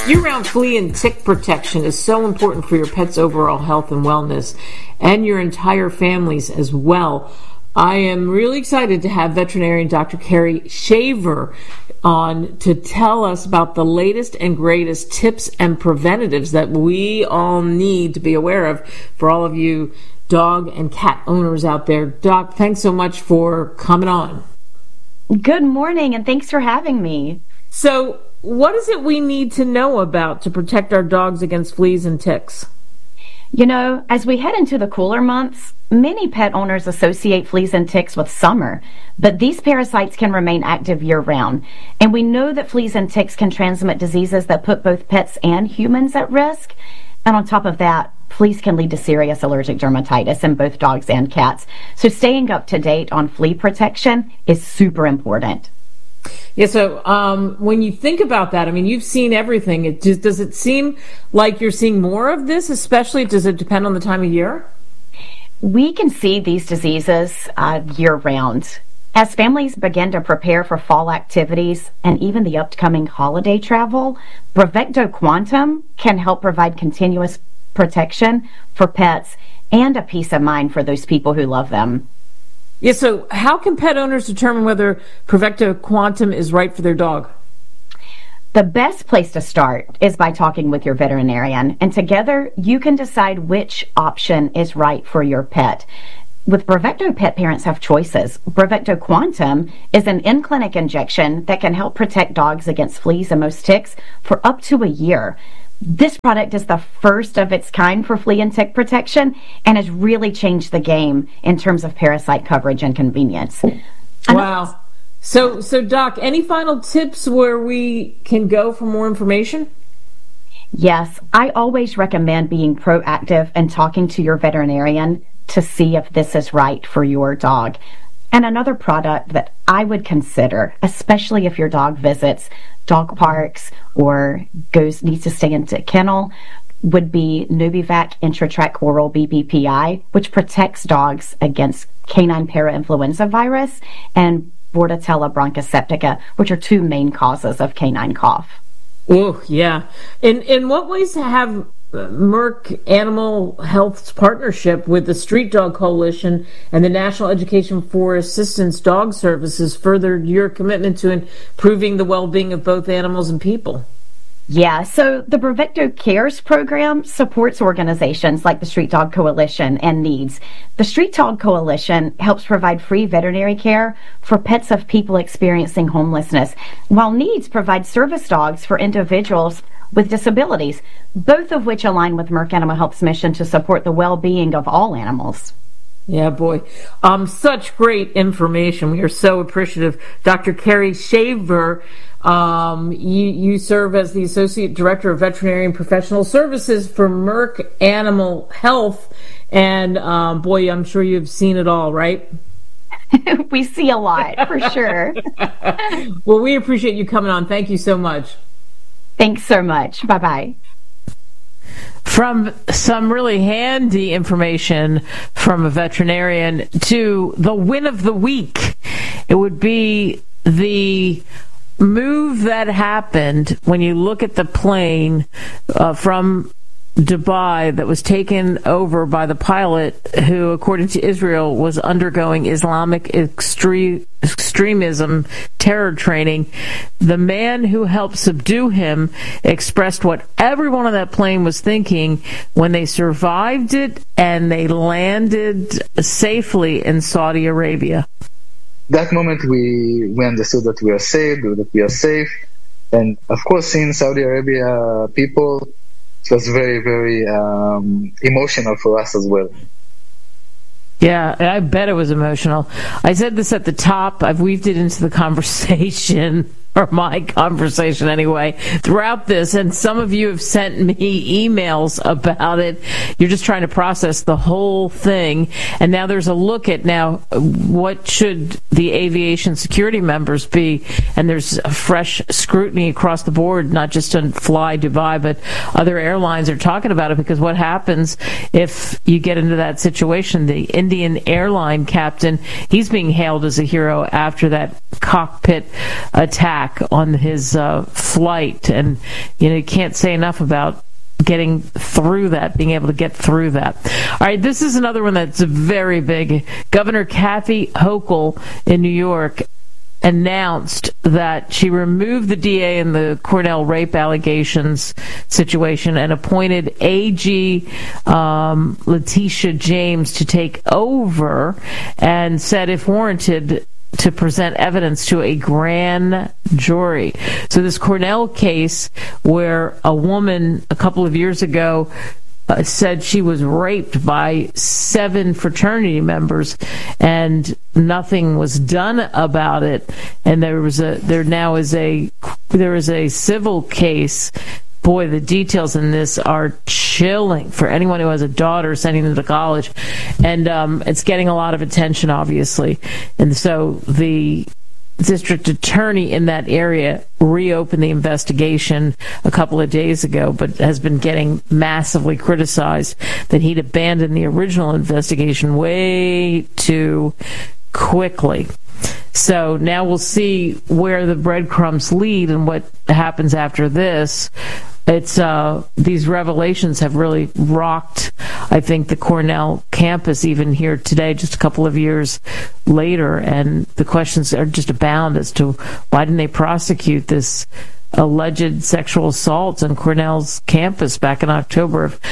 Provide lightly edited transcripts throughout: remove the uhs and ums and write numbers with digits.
Year-round flea and tick protection is so important for your pet's overall health and wellness, and your entire families as well. I am really excited to have veterinarian Dr. Carrie Shaver on to tell us about the latest and greatest tips and preventatives that we all need to be aware of for all of you dog and cat owners out there. Doc, thanks so much for coming on. Good morning, and thanks for having me. So, what is it we need to know about to protect our dogs against fleas and ticks? You know, as we head into the cooler months, many pet owners associate fleas and ticks with summer, but these parasites can remain active year-round. And we know that fleas and ticks can transmit diseases that put both pets and humans at risk. And on top of that, fleas can lead to serious allergic dermatitis in both dogs and cats. So staying up to date on flea protection is super important. Yeah, so when you think about that, I mean, you've seen everything. Does it seem like you're seeing more of this, especially, does it depend on the time of year? We can see these diseases year-round. As families begin to prepare for fall activities and even the upcoming holiday travel, Bravecto Quantum can help provide continuous protection for pets and a peace of mind for those people who love them. Yeah, so how can pet owners determine whether Bravecto Quantum is right for their dog? The best place to start is by talking with your veterinarian, and together you can decide which option is right for your pet. With Bravecto, pet parents have choices. Bravecto Quantum is an in-clinic injection that can help protect dogs against fleas and most ticks for up to a year. This product is the first of its kind for flea and tick protection and has really changed the game in terms of parasite coverage and convenience. Wow. So Doc, any final tips where we can go for more information? Yes, I always recommend being proactive and talking to your veterinarian to see if this is right for your dog. And another product that I would consider, especially if your dog visits dog parks or needs to stay in a kennel, would be Novivac Intratrac Oral BBPI, which protects dogs against canine parainfluenza virus and Bordetella bronchoseptica, which are two main causes of canine cough. Oh, yeah. In what ways have Merck Animal Health's partnership with the Street Dog Coalition and the National Education for Assistance Dog Services furthered your commitment to improving the well-being of both animals and people? Yeah, so the Bravecto Cares program supports organizations like the Street Dog Coalition and NEEDS. The Street Dog Coalition helps provide free veterinary care for pets of people experiencing homelessness, while NEEDS provides service dogs for individuals with disabilities, both of which align with Merck Animal Health's mission to support the well-being of all animals. Yeah, boy. Such great information. We are so appreciative. Dr. Carrie Shaver, you serve as the Associate Director of Veterinary and Professional Services for Merck Animal Health. And, boy, I'm sure you've seen it all, right? We see a lot, for sure. Well, we appreciate you coming on. Thank you so much. Thanks so much. Bye-bye. From some really handy information from a veterinarian to the win of the week, it would be the move that happened when you look at the plane from Dubai that was taken over by the pilot who, according to Israel, was undergoing Islamic extremism terror training. The man who helped subdue him expressed what everyone on that plane was thinking when they survived it and they landed safely in Saudi Arabia. That moment we understood that we are saved, that we are safe. And of course, seeing Saudi Arabia people, it was very, very emotional for us as well. Yeah, I bet it was emotional. I said this at the top. I've weaved it into the conversation, or my conversation anyway, throughout this. And some of you have sent me emails about it. You're just trying to process the whole thing. And now there's a look at now what should the aviation security members be. And there's a fresh scrutiny across the board, not just on Fly Dubai, but other airlines are talking about it, because what happens if you get into that situation? The Indian airline captain, he's being hailed as a hero after that cockpit attack. back on his flight. And, you can't say enough about getting through that, being able to get through that. All right, this is another one that's very big. Governor Kathy Hochul in New York announced that she removed the DA in the Cornell rape allegations situation and appointed AG Letitia James to take over, and said if warranted to present evidence to a grand jury. So this Cornell case where a woman a couple of years ago said she was raped by 7 fraternity members and nothing was done about it, and there is a civil case. Boy, the details in this are chilling for anyone who has a daughter sending them to college. And it's getting a lot of attention, obviously. And so the district attorney in that area reopened the investigation a couple of days ago, but has been getting massively criticized that he'd abandoned the original investigation way too quickly. So now we'll see where the breadcrumbs lead and what happens after this. It's these revelations have really rocked, I think, the Cornell campus even here today, just a couple of years later, and the questions are just abound as to why didn't they prosecute this alleged sexual assault on Cornell's campus back in October of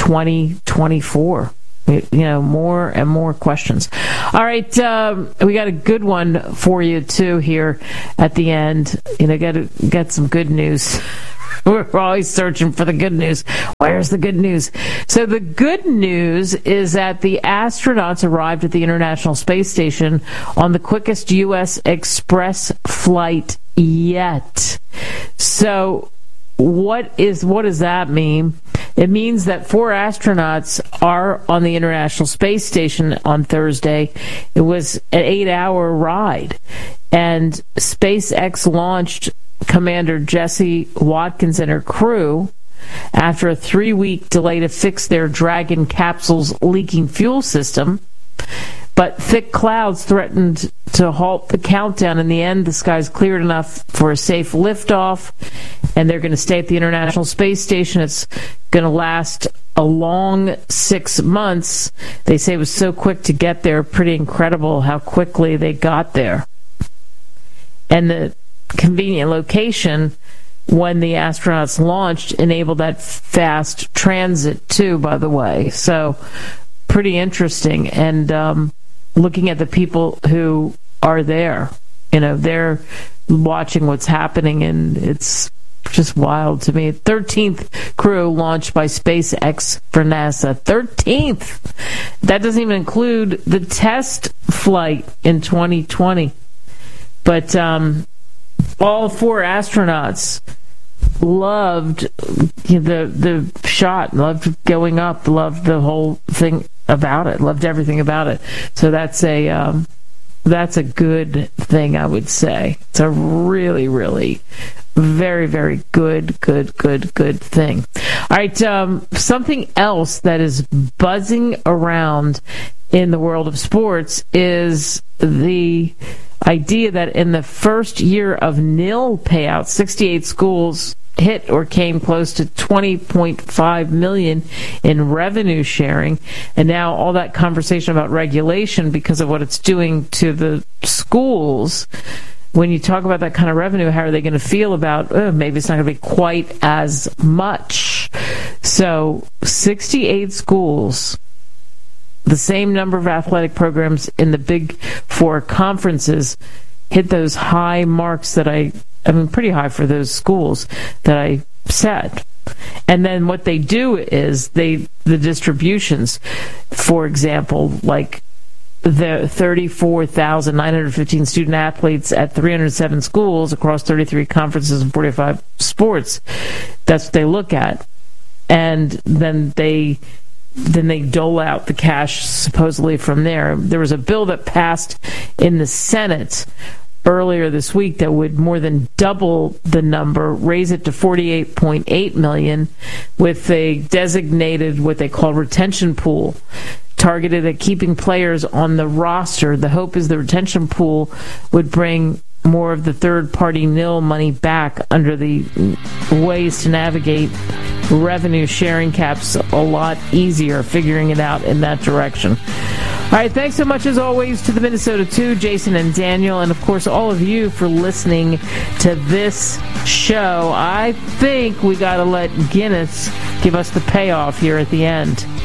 2024. More and more questions. All right, we got a good one for you too here at the end. Got to get some good news. We're always searching for the good news. Where's the good news? So the good news is that the astronauts arrived at the International Space Station on the quickest U.S. express flight yet. So what does that mean? It means that 4 astronauts are on the International Space Station on Thursday. It was an 8-hour ride, and SpaceX launched Commander Jessie Watkins and her crew after a 3-week delay to fix their Dragon capsule's leaking fuel system. But thick clouds threatened to halt the countdown. In the end, the skies cleared enough for a safe liftoff, and they're going to stay at the International Space Station. It's going to last a long 6 months. They say it was so quick to get there, pretty incredible how quickly they got there. And the convenient location when the astronauts launched enabled that fast transit too, by the way. So pretty interesting. And looking at the people who are there, they're watching what's happening, and it's just wild to me. 13th crew launched by SpaceX for NASA. 13th! That doesn't even include the test flight in 2020. But all 4 astronauts loved the shot, loved going up, loved the whole thing about it, loved everything about it. So that's a good thing, I would say. It's a really, really very, very good thing. All right, something else that is buzzing around in the world of sports is the idea that in the first year of nil payouts, 68 schools hit or came close to $20.5 million in revenue sharing. And now all that conversation about regulation because of what it's doing to the schools, when you talk about that kind of revenue, how are they going to feel about, maybe it's not going to be quite as much. So 68 schools, the same number of athletic programs in the Big Four conferences hit those high marks that I mean, pretty high for those schools that I said. And then what they do is the distributions, for example, like the 34,915 student athletes at 307 schools across 33 conferences and 45 sports. That's what they look at. And then they dole out the cash supposedly from there. There was a bill that passed in the Senate earlier this week that would more than double the number, raise it to $48.8 million, with a designated what they call retention pool targeted at keeping players on the roster. The hope is the retention pool would bring more of the third-party nil money back under the ways to navigate revenue sharing caps a lot easier, figuring it out in that direction. All right, thanks so much as always to the Minnesota 2, Jason and Daniel, and of course all of you for listening to this show. I think we got to let Guinness give us the payoff here at the end.